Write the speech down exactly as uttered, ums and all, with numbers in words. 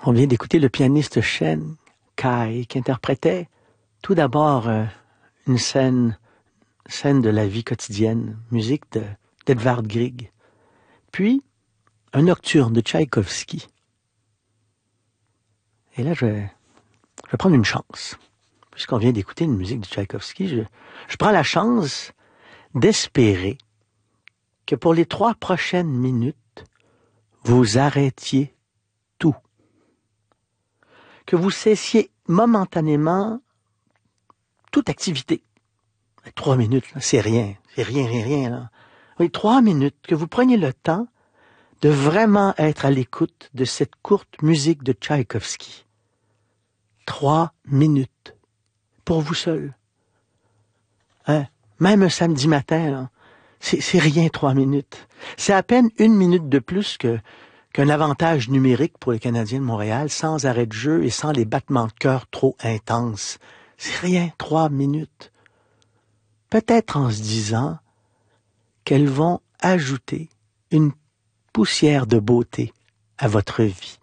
On vient d'écouter le pianiste Shen Kai qui interprétait tout d'abord euh, une scène, scène de la vie quotidienne, musique de, d'Edvard Grieg, puis un nocturne de Tchaïkovski. Et là, je vais, je vais prendre une chance. Puisqu'on vient d'écouter une musique de Tchaïkovski, je, je prends la chance d'espérer que pour les trois prochaines minutes, vous arrêtiez tout. Que vous cessiez momentanément toute activité. Trois minutes, là, c'est rien. C'est rien, rien, rien. Là. Oui, trois minutes, que vous preniez le temps de vraiment être à l'écoute de cette courte musique de Tchaïkovski. Trois minutes. Pour vous seul. Hein? Même un samedi matin, là, c'est, c'est rien, trois minutes. C'est à peine une minute de plus que qu'un avantage numérique pour les Canadiens de Montréal, sans arrêt de jeu et sans les battements de cœur trop intenses. C'est rien, trois minutes. Peut-être en se disant qu'elles vont ajouter une poussière de beauté à votre vie.